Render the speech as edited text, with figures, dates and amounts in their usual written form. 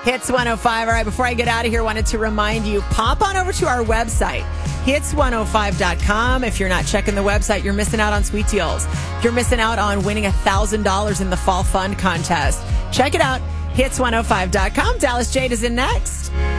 Hits 105. All right, before I get out of here, wanted to remind you, pop on over to our website, hits105.com. If you're not checking the website, you're missing out on sweet deals. You're missing out on winning $1,000 in the Fall Fund Contest. Check it out, hits105.com. Dallas Jade is in next.